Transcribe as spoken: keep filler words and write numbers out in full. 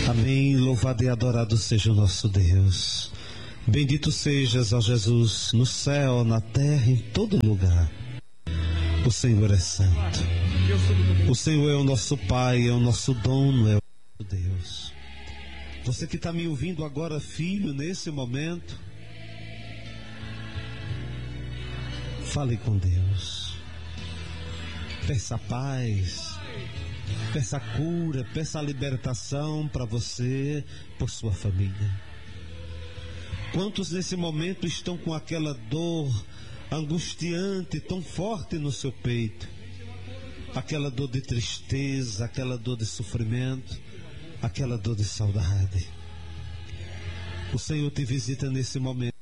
Amém. Louvado e adorado seja o nosso Deus. Bendito sejas, ó Jesus, no céu, na terra, em todo lugar. O Senhor é santo. O Senhor é o nosso Pai, é o nosso dono, é o nosso Deus. Você que está me ouvindo agora, filho, nesse momento, fale com Deus. Peça paz, peça cura, peça a libertação para você, por sua família. Quantos nesse momento estão com aquela dor angustiante, tão forte no seu peito? Aquela dor de tristeza, aquela dor de sofrimento, aquela dor de saudade. O Senhor te visita nesse momento.